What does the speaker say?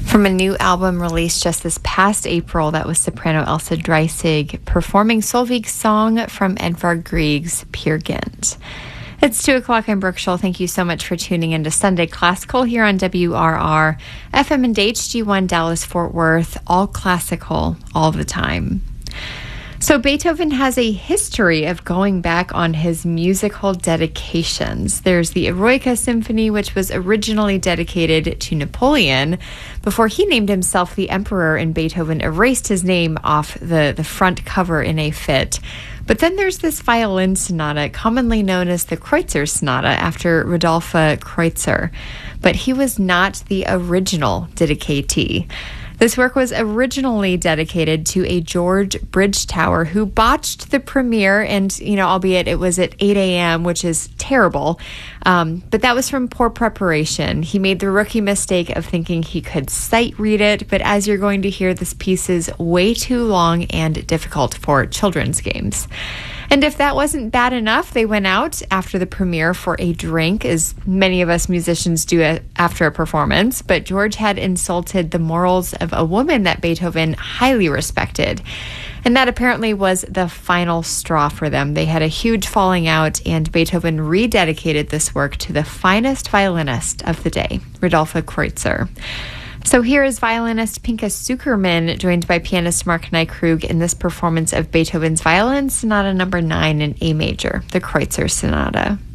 From a new album released just this past April, that was soprano Elsa Dreisig performing Solveig's song from Edvard Grieg's Peer Gynt. It's 2 o'clock. I'm Brooke Scholl. Thank you so much for tuning in to Sunday Classical here on WRR, FM and HD1 Dallas Fort Worth, all classical, all the time. So Beethoven has a history of going back on his musical dedications. There's the Eroica Symphony, which was originally dedicated to Napoleon before he named himself the emperor, and Beethoven erased his name off the front cover in a fit. But then there's this violin sonata, commonly known as the Kreutzer Sonata, after Rodolphe Kreutzer. But he was not the original dedicatee. This work was originally dedicated to a George Bridgetower who botched the premiere, and, albeit it was at 8 a.m., which is terrible, but that was from poor preparation. He made the rookie mistake of thinking he could sight read it, but as you're going to hear, this piece is way too long and difficult for children's games. And if that wasn't bad enough, they went out after the premiere for a drink, as many of us musicians do after a performance. But George had insulted the morals of a woman that Beethoven highly respected. And that apparently was the final straw for them. They had a huge falling out, and Beethoven rededicated this work to the finest violinist of the day, Rodolphe Kreutzer. So here is violinist Pinchas Zukerman, joined by pianist Mark Nykrug, in this performance of Beethoven's Violin Sonata No. 9 in A major, the Kreutzer Sonata.